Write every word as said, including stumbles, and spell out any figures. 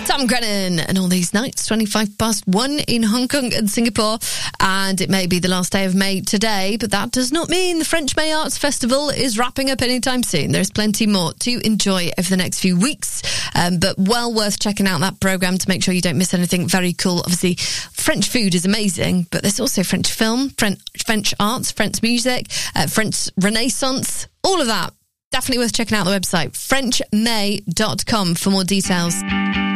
Sam Grennan and all these nights, twenty-five past one in Hong Kong and Singapore. And it may be the last day of May today, but that does not mean the French May Arts Festival is wrapping up anytime soon. There's plenty more to enjoy over the next few weeks, um, but well worth checking out that programme to make sure you don't miss anything very cool. Obviously, French food is amazing, but there's also French film, French, French arts, French music, uh, French Renaissance, all of that. Definitely worth checking out the website, french may dot com, for more details.